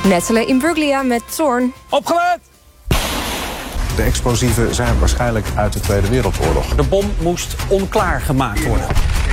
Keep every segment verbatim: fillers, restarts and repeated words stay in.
Natalie Imbruglia met Zorn. Opgelet! De explosieven zijn waarschijnlijk uit de Tweede Wereldoorlog. De bom moest onklaar gemaakt worden.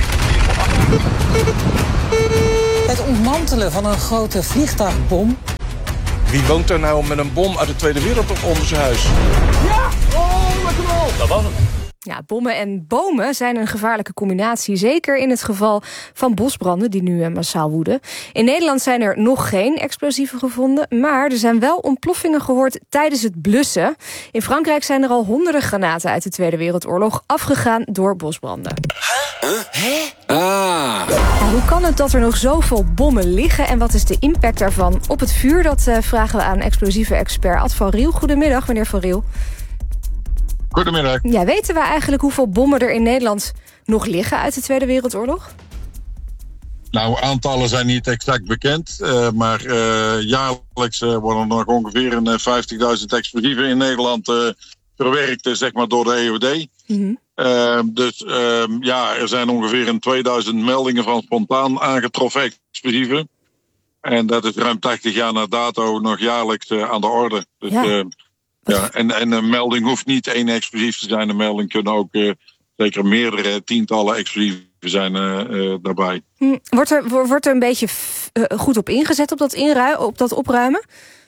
Het ontmantelen van een grote vliegtuigbom. Wie woont er nou met een bom uit de Tweede Wereldoorlog onder zijn huis? Ja! Oh, lekker wel! Dat was het. Ja, bommen en bomen zijn een gevaarlijke combinatie. Zeker in het geval van bosbranden die nu massaal woeden. In Nederland zijn er nog geen explosieven gevonden, maar er zijn wel ontploffingen gehoord tijdens het blussen. In Frankrijk zijn er al honderden granaten uit de Tweede Wereldoorlog afgegaan door bosbranden. Huh? Hè? Ah. Ja, hoe kan het dat er nog zoveel bommen liggen en wat is de impact daarvan op het vuur? Dat uh, vragen we aan explosieve expert Ad van Riel. Goedemiddag, meneer Van Riel. Goedemiddag. Ja, weten we eigenlijk hoeveel bommen er in Nederland nog liggen uit de Tweede Wereldoorlog? Nou, aantallen zijn niet exact bekend. Uh, maar uh, jaarlijks uh, worden er nog ongeveer een uh, vijftigduizend explosieven in Nederland uh, verwerkt, uh, zeg maar, door de E O D. Mm-hmm. Uh, dus uh, ja, er zijn ongeveer een tweeduizend meldingen van spontaan aangetroffen explosieven. En dat is ruim tachtig jaar na dato nog jaarlijks uh, aan de orde. Dus, ja. Uh, Ja, en, en een melding hoeft niet één explosief te zijn. Een melding kunnen ook uh, zeker meerdere tientallen explosieven zijn uh, uh, daarbij. Wordt er, wordt er een beetje f- uh, goed op ingezet op dat, inru- op dat opruimen?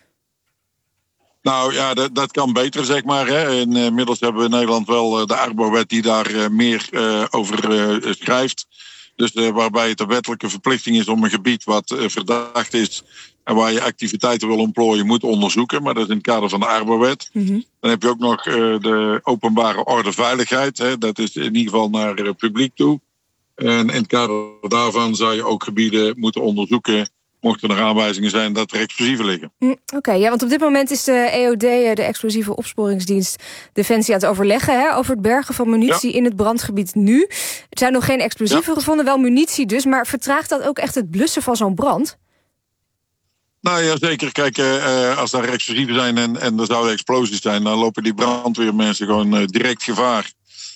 Nou ja, dat, dat kan beter, zeg maar. Hè. Inmiddels hebben we in Nederland wel uh, de Arbowet die daar uh, meer uh, over uh, schrijft. Dus uh, waarbij het een wettelijke verplichting is om een gebied wat uh, verdacht is en waar je activiteiten wil ontplooien moet onderzoeken. Maar dat is in het kader van de Arbowet. Mm-hmm. Dan heb je ook nog uh, de openbare orde veiligheid. Hè. Dat is in ieder geval naar het uh, publiek toe. En in het kader daarvan zou je ook gebieden moeten onderzoeken, mochten er aanwijzingen zijn dat er explosieven liggen. Mm, Oké, okay, ja, want op dit moment is de E O D, de explosieve opsporingsdienst, Defensie aan het overleggen hè, over het bergen van munitie ja. in het brandgebied nu. Er zijn nog geen explosieven ja. gevonden, wel munitie dus. Maar vertraagt dat ook echt het blussen van zo'n brand? Nou ja, zeker. Kijk, uh, als daar explosieven zijn en, en er zouden explosies zijn, dan lopen die brandweermensen gewoon uh, direct gevaar.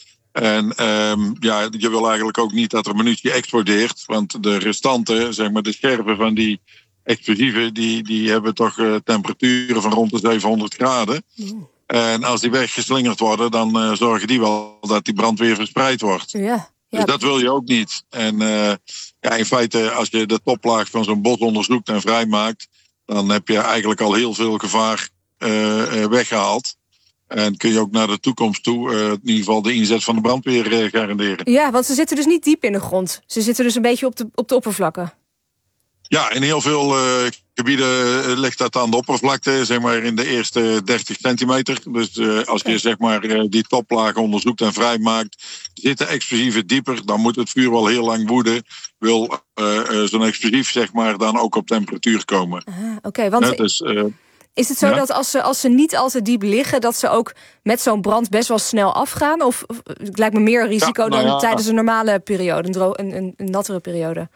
En um, ja, je wil eigenlijk ook niet dat er munitie explodeert. Want de restanten, zeg maar de scherven van die explosieven, die, die hebben toch uh, temperaturen van rond de zevenhonderd graden. Mm. En als die weggeslingerd worden, dan uh, zorgen die wel dat die brand weer verspreid wordt. Ja, ja. Dus dat wil je ook niet. En uh, ja, in feite, als je de toplaag van zo'n bos onderzoekt en vrijmaakt, dan heb je eigenlijk al heel veel gevaar uh, uh, weggehaald. En kun je ook naar de toekomst toe uh, in ieder geval de inzet van de brandweer uh, garanderen. Ja, want ze zitten dus niet diep in de grond. Ze zitten dus een beetje op de, op de oppervlakte. Ja, in heel veel uh, gebieden ligt dat aan de oppervlakte, zeg maar in de eerste dertig centimeter. Dus uh, als je zeg maar uh, die toplaag onderzoekt en vrijmaakt, zitten explosieven dieper, dan moet het vuur wel heel lang woeden. Wil uh, uh, zo'n explosief zeg maar dan ook op temperatuur komen. Ah, Oké, okay, want... Net dus, uh, Is het zo ja? dat als ze, als ze niet al te diep liggen, dat ze ook met zo'n brand best wel snel afgaan? Of, of het lijkt me meer een risico ja, nou dan ja. tijdens een normale periode, een, dro- een, een, een nattere periode?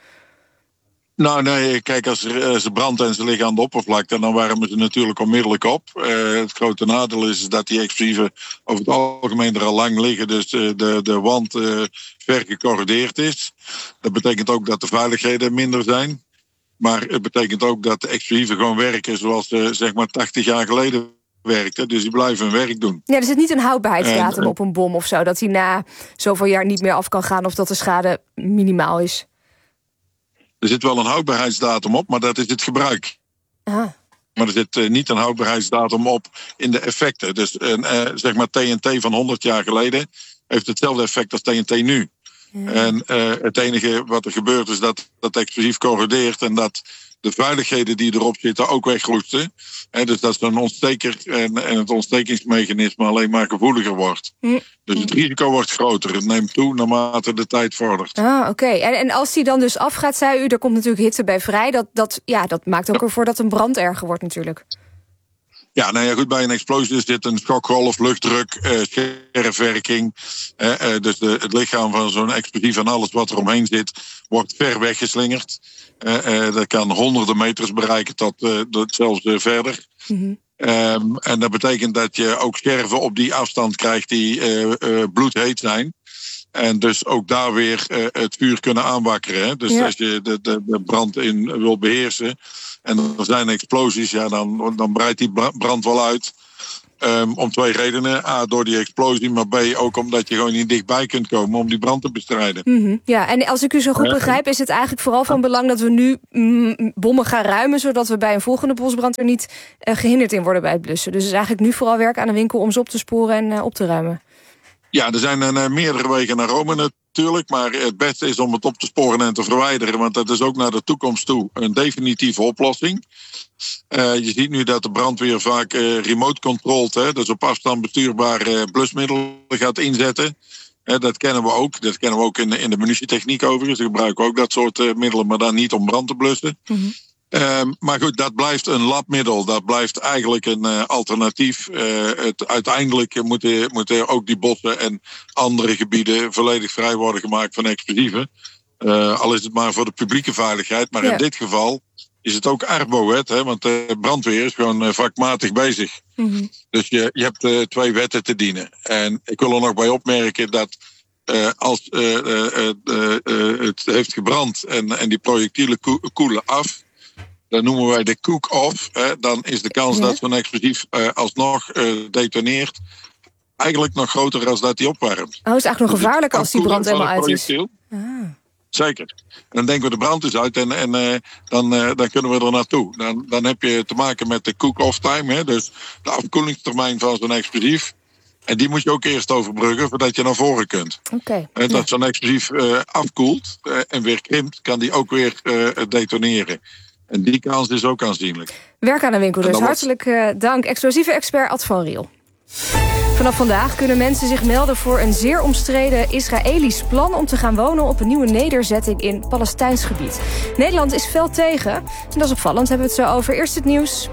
Nou nee, kijk, als ze branden en ze liggen aan de oppervlakte, dan warmen ze natuurlijk onmiddellijk op. Uh, het grote nadeel is dat die explosieven over het algemeen er al lang liggen, dus uh, de, de wand uh, ver gecorrodeerd is. Dat betekent ook dat de veiligheden minder zijn. Maar het betekent ook dat de explosieven gewoon werken zoals ze zeg maar tachtig jaar geleden werkten. Dus die blijven hun werk doen. Ja, er zit niet een houdbaarheidsdatum en, op een bom of zo, dat hij na zoveel jaar niet meer af kan gaan of dat de schade minimaal is. Er zit wel een houdbaarheidsdatum op, maar dat is het gebruik. Aha. Maar er zit uh, niet een houdbaarheidsdatum op in de effecten. Dus uh, uh, zeg maar T N T van honderd jaar geleden heeft hetzelfde effect als T N T nu. Ja. En uh, het enige wat er gebeurt is dat dat explosief corrodeert en dat de veiligheden die erop zitten ook wegroesten. He, dus dat zo'n ontsteker en, en het ontstekingsmechanisme alleen maar gevoeliger wordt. Hm. Dus het risico wordt groter. Het neemt toe naarmate de tijd vordert. Ah, oké. Okay. En, en als die dan dus afgaat, zei u, er komt natuurlijk hitte bij vrij. Dat, dat, ja, dat maakt ook ja. ervoor dat een brand erger wordt natuurlijk. Ja, nou ja, goed, bij een explosie zit een schokgolf, luchtdruk, uh, scherfwerking. Uh, uh, dus de, het lichaam van zo'n explosief en alles wat er omheen zit, wordt ver weggeslingerd. Uh, uh, dat kan honderden meters bereiken tot, uh, tot zelfs uh, verder. Mm-hmm. Um, en dat betekent dat je ook scherven op die afstand krijgt die uh, uh, bloedheet zijn. En dus ook daar weer uh, het vuur kunnen aanwakkeren. Hè? Dus ja. als je de, de, de brand in wil beheersen en er zijn explosies, ja, dan, dan breidt die brand wel uit. Um, om twee redenen. A, door die explosie, maar B, ook omdat je gewoon niet dichtbij kunt komen om die brand te bestrijden. Mm-hmm. Ja, en als ik u zo goed begrijp, is het eigenlijk vooral van belang dat we nu mm, bommen gaan ruimen, zodat we bij een volgende bosbrand er niet uh, gehinderd in worden bij het blussen. Dus het is eigenlijk nu vooral werk aan de winkel om ze op te sporen en uh, op te ruimen. Ja, er zijn uh, meerdere wegen naar Rome natuurlijk, maar het beste is om het op te sporen en te verwijderen, want dat is ook naar de toekomst toe een definitieve oplossing. Uh, je ziet nu dat de brandweer vaak uh, remote controlled, hè, dus op afstand bestuurbare uh, blusmiddelen gaat inzetten. Uh, dat kennen we ook. Dat kennen we ook in de, in de munitietechniek overigens. Ze gebruiken ook dat soort uh, middelen, maar dan niet om brand te blussen. Mm-hmm. Uh, maar goed, dat blijft een labmiddel. Dat blijft eigenlijk een uh, alternatief. Uh, het, uiteindelijk moeten, moeten ook die bossen en andere gebieden volledig vrij worden gemaakt van explosieven. Uh, al is het maar voor de publieke veiligheid. Maar ja. in dit geval is het ook arbowet, hè, want de brandweer is gewoon uh, vakmatig bezig. Mm-hmm. Dus je, je hebt uh, twee wetten te dienen. En ik wil er nog bij opmerken dat uh, als uh, uh, uh, uh, uh, het heeft gebrand en, en die projectielen ko- koelen af, dan noemen wij de cook-off. Hè, dan is de kans ja. dat zo'n explosief uh, alsnog uh, detoneert eigenlijk nog groter dan dat die opwarmt. Oh, is eigenlijk nog gevaarlijk als die brand helemaal uit is. Ah. Zeker. En dan denken we de brand is uit en, en uh, dan, uh, dan kunnen we er naartoe. Dan, dan heb je te maken met de cook-off time, hè, dus de afkoelingstermijn van zo'n explosief. En die moet je ook eerst overbruggen voordat je naar voren kunt. Okay. En dat ja. zo'n explosief uh, afkoelt uh, en weer krimpt, kan die ook weer uh, detoneren. En die kans is ook aanzienlijk. Werk aan de winkel dus. Hartelijk uh, dank. Explosieve expert Ad van Riel. Vanaf vandaag kunnen mensen zich melden voor een zeer omstreden Israëlisch plan om te gaan wonen op een nieuwe nederzetting in Palestijns gebied. Nederland is fel tegen. En dat is opvallend, hebben we het zo over. Eerst het nieuws.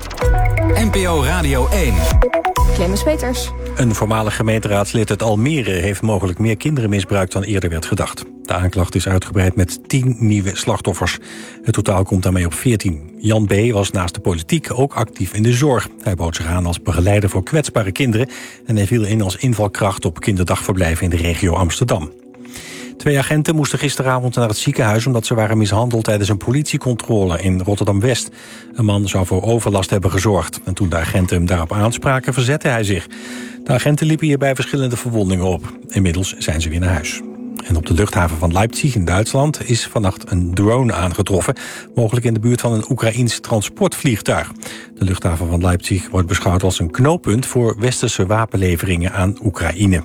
N P O Radio één. Clemens Peters. Een voormalig gemeenteraadslid uit Almere heeft mogelijk meer kinderen misbruikt dan eerder werd gedacht. De aanklacht is uitgebreid met tien nieuwe slachtoffers. Het totaal komt daarmee op veertien. Jan B. was naast de politiek ook actief in de zorg. Hij bood zich aan als begeleider voor kwetsbare kinderen en hij viel in als invalkracht op kinderdagverblijven in de regio Amsterdam. Twee agenten moesten gisteravond naar het ziekenhuis omdat ze waren mishandeld tijdens een politiecontrole in Rotterdam-West. Een man zou voor overlast hebben gezorgd. En toen de agenten hem daarop aanspraken, verzette hij zich. De agenten liepen hierbij verschillende verwondingen op. Inmiddels zijn ze weer naar huis. En op de luchthaven van Leipzig in Duitsland is vannacht een drone aangetroffen, mogelijk in de buurt van een Oekraïns transportvliegtuig. De luchthaven van Leipzig wordt beschouwd als een knooppunt voor westerse wapenleveringen aan Oekraïne.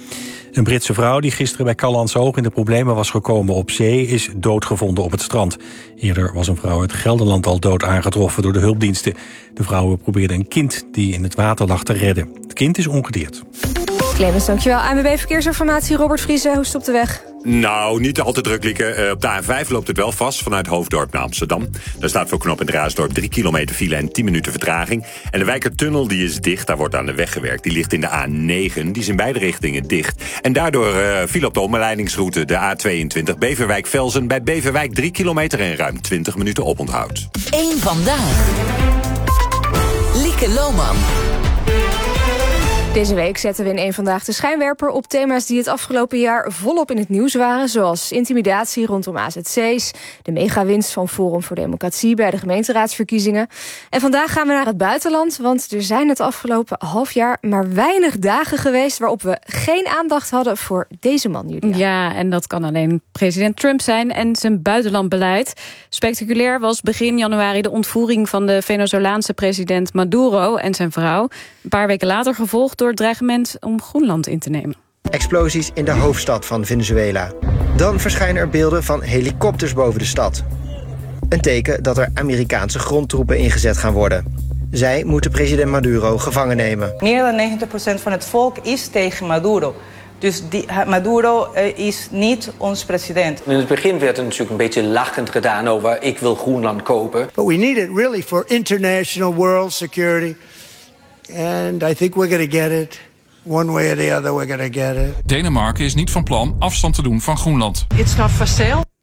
Een Britse vrouw die gisteren bij Callantsoog in de problemen was gekomen op zee is doodgevonden op het strand. Eerder was een vrouw uit Gelderland al dood aangetroffen door de hulpdiensten. De vrouwen probeerden een kind die in het water lag te redden. Het kind is ongedeerd. Clemens, dankjewel. A N W B Verkeersinformatie, Robert Vriese, hoe stopt de weg? Nou, niet al te druk, Lieke. Uh, op de A vijf loopt het wel vast vanuit Hoofddorp naar Amsterdam. Daar staat voor knooppunt Raasdorp drie kilometer file en tien minuten vertraging. En de Wijkertunnel die is dicht, daar wordt aan de weg gewerkt. Die ligt in de A negen, die is in beide richtingen dicht. En daardoor uh, file op de omleidingsroute de A tweeëntwintig Beverwijk-Velzen. Bij Beverwijk drie kilometer en ruim twintig minuten oponthoud. Eén vandaag. Lieke Lohman. Deze week zetten we in één Vandaag de schijnwerper op thema's die het afgelopen jaar volop in het nieuws waren, zoals intimidatie rondom A Z C's, de megawinst van Forum voor Democratie bij de gemeenteraadsverkiezingen. En vandaag gaan we naar het buitenland, want er zijn het afgelopen half jaar maar weinig dagen geweest waarop we geen aandacht hadden voor deze man, Julia. Ja, en dat kan alleen president Trump zijn en zijn buitenlandbeleid. Spectaculair was begin januari de ontvoering van de Venezolaanse president Maduro en zijn vrouw. Een paar weken later gevolgd door het dreigement om Groenland in te nemen. Explosies in de hoofdstad van Venezuela. Dan verschijnen er beelden van helikopters boven de stad. Een teken dat er Amerikaanse grondtroepen ingezet gaan worden. Zij moeten president Maduro gevangen nemen. Meer dan negentig procent van het volk is tegen Maduro. Dus die, Maduro uh, is niet ons president. In het begin werd er natuurlijk een beetje lachend gedaan over ik wil Groenland kopen. But we need it really for international world security. And I think we're going to get it. One way or the other, we're going to get it. Denemarken is niet van plan afstand te doen van Groenland. It's not for sale.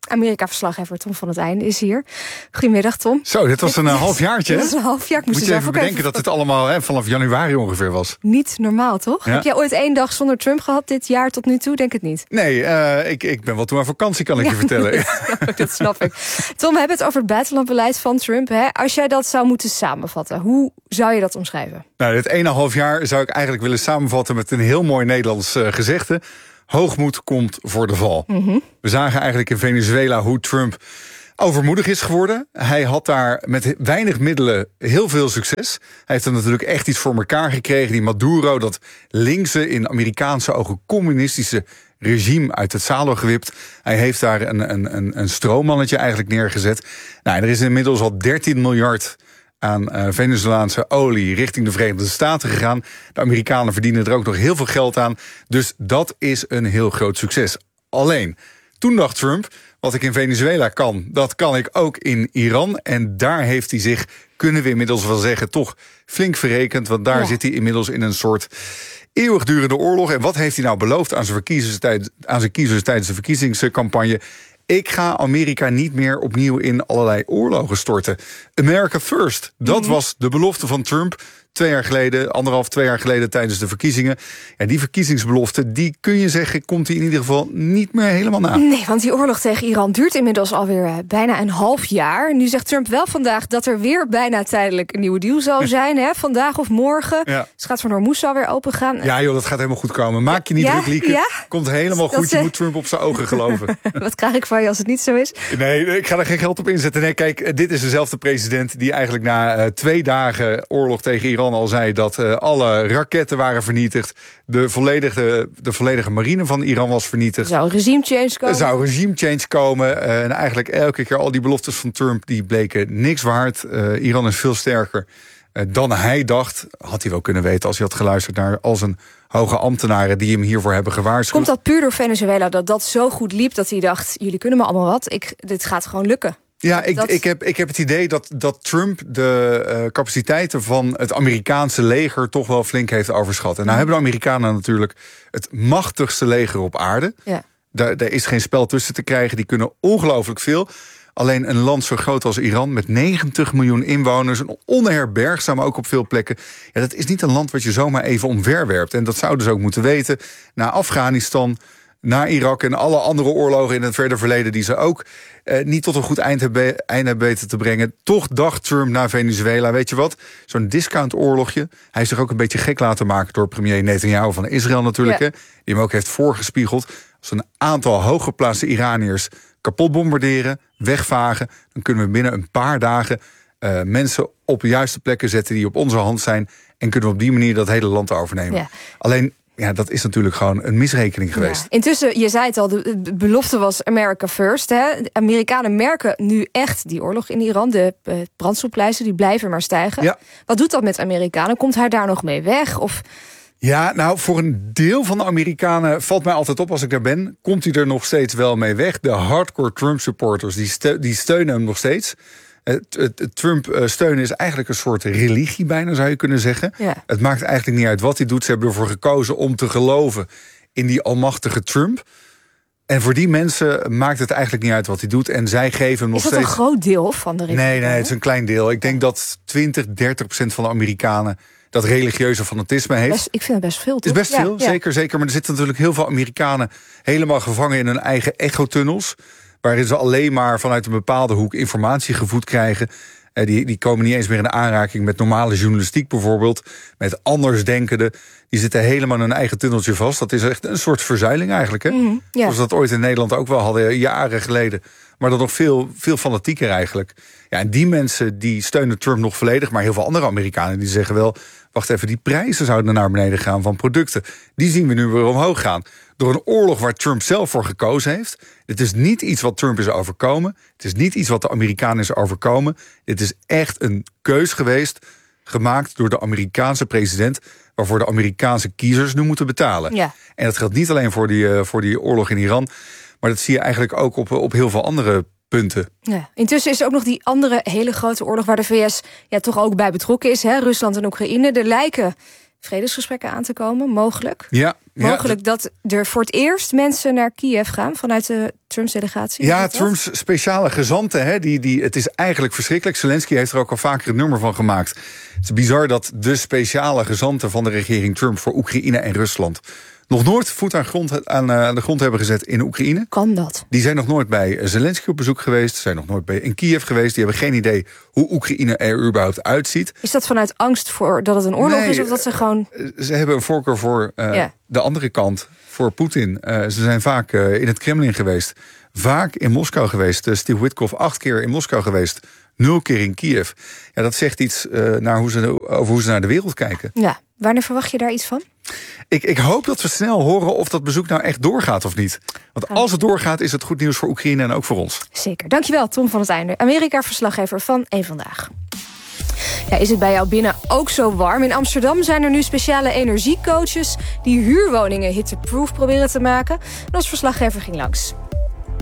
Amerika-verslaggever Tom van het Einde is hier. Goedemiddag, Tom. Zo, dit was een uh, halfjaartje, hè? Dit was een halfjaar. Ik moest Moet je even bedenken even... dat dit allemaal hè, vanaf januari ongeveer was. Niet normaal, toch? Ja. Heb jij ooit één dag zonder Trump gehad dit jaar tot nu toe? Denk het niet. Nee, uh, ik, ik ben wel toe aan vakantie, kan ik ja, je vertellen. Dat snap ik, dat snap ik. Tom, we hebben het over het buitenlandbeleid van Trump. Hè? Als jij dat zou moeten samenvatten, hoe zou je dat omschrijven? Nou, dit ene half jaar zou ik eigenlijk willen samenvatten met een heel mooi Nederlands uh, gezegde. Hoogmoed komt voor de val. Mm-hmm. We zagen eigenlijk in Venezuela hoe Trump overmoedig is geworden. Hij had daar met weinig middelen heel veel succes. Hij heeft er natuurlijk echt iets voor elkaar gekregen. Die Maduro, dat linkse, in Amerikaanse ogen communistische regime uit het zadel gewipt. Hij heeft daar een, een, een, een stroommannetje eigenlijk neergezet. Nou, er is inmiddels al dertien miljard aan uh, Venezolaanse olie richting de Verenigde Staten gegaan. De Amerikanen verdienen er ook nog heel veel geld aan. Dus dat is een heel groot succes. Alleen, toen dacht Trump, wat ik in Venezuela kan, dat kan ik ook in Iran. En daar heeft hij zich, kunnen we inmiddels wel zeggen, toch flink verrekend. Want daar ja. zit hij inmiddels in een soort eeuwigdurende oorlog. En wat heeft hij nou beloofd aan zijn, tijdens, aan zijn kiezers tijdens de verkiezingscampagne? Ik ga Amerika niet meer opnieuw in allerlei oorlogen storten. America first. Dat mm-hmm. was de belofte van Trump twee jaar geleden, anderhalf, twee jaar geleden tijdens de verkiezingen. En die verkiezingsbelofte, die kun je zeggen, komt hij in ieder geval niet meer helemaal na. Nee, want die oorlog tegen Iran duurt inmiddels alweer bijna een half jaar. Nu zegt Trump wel vandaag dat er weer bijna tijdelijk een nieuwe deal zal zijn. Hè? Vandaag of morgen. Ja. Dus gaat van Hormuz alweer open gaan. Ja joh, dat gaat helemaal goed komen. Maak je niet ja? druk, Lieke. Ja? Komt helemaal dat goed. Je uh... moet Trump op zijn ogen geloven. Wat krijg ik van je als het niet zo is? Nee, ik ga er geen geld op inzetten. Nee, kijk, dit is dezelfde president die eigenlijk na uh, twee dagen oorlog tegen Iran al zei dat uh, alle raketten waren vernietigd. De volledige, de volledige marine van Iran was vernietigd. Er zou een regime change komen. Er zou een regime change komen. Uh, en eigenlijk elke keer al die beloftes van Trump die bleken niks waard. Uh, Iran is veel sterker uh, dan hij dacht. Had hij wel kunnen weten als hij had geluisterd naar al zijn hoge ambtenaren die hem hiervoor hebben gewaarschuwd. Komt dat puur door Venezuela dat dat zo goed liep dat hij dacht, jullie kunnen me allemaal wat. Ik, dit gaat gewoon lukken. Ja, ik, dat... ik, heb, ik heb het idee dat, dat Trump de uh, capaciteiten van het Amerikaanse leger toch wel flink heeft overschat. En nou hebben de Amerikanen natuurlijk het machtigste leger op aarde. Ja. Daar, daar is geen spel tussen te krijgen. Die kunnen ongelooflijk veel. Alleen een land zo groot als Iran met negentig miljoen inwoners, een onherbergzaam ook op veel plekken. Ja, dat is niet een land wat je zomaar even omverwerpt. En dat zouden ze ook moeten weten. Na Afghanistan, naar Irak en alle andere oorlogen in het verder verleden die ze ook eh, niet tot een goed eind hebben, eind hebben weten te brengen. Toch dacht Trump naar Venezuela, weet je wat, zo'n discount-oorlogje. Hij heeft zich ook een beetje gek laten maken door premier Netanyahu van Israël natuurlijk. Ja. Hè, die hem ook heeft voorgespiegeld. Als een aantal hooggeplaatste Iraniërs kapot bombarderen, wegvagen, dan kunnen we binnen een paar dagen uh, mensen op de juiste plekken zetten die op onze hand zijn. En kunnen we op die manier dat hele land overnemen. Ja. Alleen, ja, dat is natuurlijk gewoon een misrekening geweest. Ja. Intussen, je zei het al, de belofte was America first. Hè? De Amerikanen merken nu echt die oorlog in Iran. De uh, brandstofprijzen die blijven maar stijgen. Ja. Wat doet dat met Amerikanen? Komt hij daar nog mee weg? Of... Ja, nou, voor een deel van de Amerikanen valt mij altijd op als ik daar ben, komt hij er nog steeds wel mee weg. De hardcore Trump-supporters, die, ste- die steunen hem nog steeds. Het, het, het Trump steunen is eigenlijk een soort religie bijna, zou je kunnen zeggen. Ja. Het maakt eigenlijk niet uit wat hij doet. Ze hebben ervoor gekozen om te geloven in die almachtige Trump. En voor die mensen maakt het eigenlijk niet uit wat hij doet. En zij geven hem nog steeds... Is dat een groot deel van de religie? Nee, nee, het is een klein deel. Ik denk dat twintig, dertig procent van de Amerikanen dat religieuze fanatisme heeft. Best, ik vind het best veel, toch? Het is best ja, veel, ja. zeker, zeker. Maar er zitten natuurlijk heel veel Amerikanen helemaal gevangen in hun eigen echotunnels, waarin ze alleen maar vanuit een bepaalde hoek informatie gevoed krijgen. Uh, die, die komen niet eens meer in aanraking met normale journalistiek bijvoorbeeld, met andersdenkenden. Die zitten helemaal in hun eigen tunneltje vast. Dat is echt een soort verzuiling eigenlijk, hè? Mm, ja. Zoals we dat ooit in Nederland ook wel hadden, jaren geleden. Maar dat nog veel, veel fanatieker eigenlijk. Ja, en die mensen die steunen Trump nog volledig, maar heel veel andere Amerikanen die zeggen wel, wacht even, die prijzen zouden naar beneden gaan van producten. Die zien we nu weer omhoog gaan. Door een oorlog waar Trump zelf voor gekozen heeft. Het is niet iets wat Trump is overkomen. Het is niet iets wat de Amerikanen is overkomen. Het is echt een keus geweest, gemaakt door de Amerikaanse president, waarvoor de Amerikaanse kiezers nu moeten betalen. Ja. En dat geldt niet alleen voor die, uh, voor die oorlog in Iran, maar dat zie je eigenlijk ook op, op heel veel andere punten. Ja. Intussen is er ook nog die andere hele grote oorlog waar de V S ja, toch ook bij betrokken is. Hè? Rusland en Oekraïne. Er lijken vredesgesprekken aan te komen, mogelijk. Ja, mogelijk ja, dat er voor het eerst mensen naar Kiev gaan vanuit de Trumps delegatie. Ja, Trumps speciale gezanten. Hè, die, die, het is eigenlijk verschrikkelijk. Zelensky heeft er ook al vaker het nummer van gemaakt. Het is bizar dat de speciale gezanten van de regering Trump voor Oekraïne en Rusland nog nooit voet aan, grond, aan, aan de grond hebben gezet in Oekraïne. Kan dat? Die zijn nog nooit bij Zelensky op bezoek geweest. Zijn nog nooit bij in Kiev geweest. Die hebben geen idee hoe Oekraïne er überhaupt uitziet. Is dat vanuit angst voor dat het een oorlog nee, is? Of dat ze gewoon... Ze hebben een voorkeur voor uh, ja. de andere kant. Voor Poetin. Uh, ze zijn vaak uh, in het Kremlin geweest. Vaak in Moskou geweest. Uh, Steve Witkoff acht keer in Moskou geweest. Nul keer in Kiev. Ja, dat zegt iets uh, naar hoe ze, over hoe ze naar de wereld kijken. Ja. Wanneer verwacht je daar iets van? Ik, ik hoop dat we snel horen of dat bezoek nou echt doorgaat of niet. Want als het doorgaat is het goed nieuws voor Oekraïne en ook voor ons. Zeker. Dankjewel, Tom van het Einde. Amerika-verslaggever van Eén Vandaag. Ja, is het bij jou binnen ook zo warm? In Amsterdam zijn er nu speciale energiecoaches die huurwoningen hitteproof proberen te maken. En ons verslaggever ging langs.